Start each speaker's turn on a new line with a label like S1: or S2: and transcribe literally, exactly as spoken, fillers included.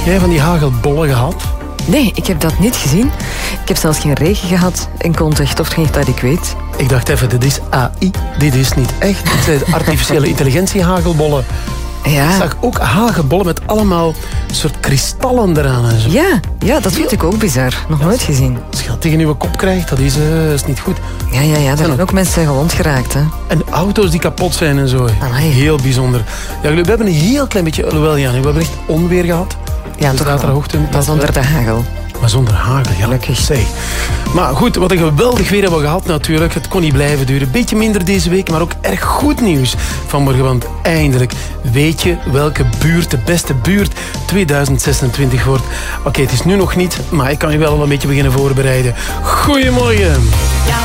S1: jij van die hagelbollen gehad?
S2: Nee, ik heb dat niet gezien. Ik heb zelfs geen regen gehad en kon het echt of niet dat ik weet.
S1: Ik dacht even, dit is A I. Dit is niet echt. Dit zijn artificiële intelligentie hagelbollen.
S2: Ja.
S1: Ik zag ook hagelbollen met allemaal soort kristallen eraan en zo.
S2: Ja, ja, dat vind ik ook bizar. Nog nooit gezien.
S1: Als je dat tegen je kop krijgt, dat is, uh, is niet goed.
S2: Ja, ja, ja, daar zijn ook mensen gewond geraakt. Hè.
S1: En auto's die kapot zijn en zo.
S2: Amai.
S1: Heel bijzonder. Ja, we hebben een heel klein beetje... Wel, ja, we hebben echt onweer gehad.
S2: Ja,
S1: dus
S2: toch wel. Maar zonder de hagel.
S1: Maar zonder hagel, ja.
S2: Gelukkig.
S1: Zeg. Maar goed, wat een geweldig weer hebben we gehad natuurlijk. Het kon niet blijven duren. Beetje minder deze week, maar ook erg goed nieuws vanmorgen. Want eindelijk weet je welke buurt de beste buurt tweeduizend zesentwintig wordt. Oké, okay, het is nu nog niet, maar ik kan je wel al een beetje beginnen voorbereiden. Goedemorgen.